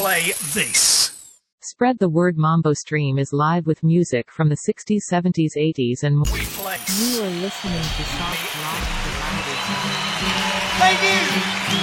play this. Spread the word. Mambo Stream is live with music from the 60s, 70s, 80s and more. We play. You are listening to Soft Rock. Thank you.